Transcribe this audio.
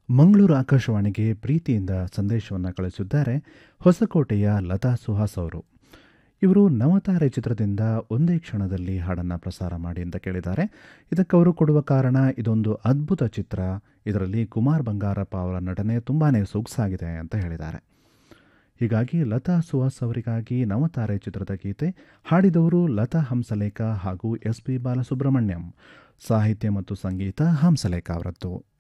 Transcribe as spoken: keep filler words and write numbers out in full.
ಮಂಗಳೂರು ಆಕಾಶವಾಣಿಗೆ ಪ್ರೀತಿಯಿಂದ ಸಂದೇಶವನ್ನು ಕಳಿಸಿದ್ದಾರೆ ಹೊಸಕೋಟೆಯ ಲತಾ ಸುಹಾಸ್ ಅವರು. ಇವರು ನವತಾರೆ ಚಿತ್ರದಿಂದ ಒಂದೇ ಕ್ಷಣದಲ್ಲಿ ಹಾಡನ್ನು ಪ್ರಸಾರ ಮಾಡಿ ಅಂತ ಕೇಳಿದ್ದಾರೆ. ಇದಕ್ಕೆ ಅವರು ಕೊಡುವ ಕಾರಣ, ಇದೊಂದು ಅದ್ಭುತ ಚಿತ್ರ, ಇದರಲ್ಲಿ ಕುಮಾರ್ ಬಂಗಾರಪ್ಪ ಅವರ ನಟನೆ ತುಂಬಾ ಸೊಗಸಾಗಿದೆ ಅಂತ ಹೇಳಿದ್ದಾರೆ. ಹೀಗಾಗಿ ಲತಾ ಸುಹಾಸ್ ಅವರಿಗಾಗಿ ನವತಾರೆ ಚಿತ್ರದ ಗೀತೆ ಹಾಡಿದವರು ಲತಾ ಹಂಸಲೇಖ ಹಾಗೂ ಎಸ್ ಪಿ ಬಾಲಸುಬ್ರಹ್ಮಣ್ಯಂ. ಸಾಹಿತ್ಯ ಮತ್ತು ಸಂಗೀತ ಹಂಸಲೇಖ ಅವರದ್ದು.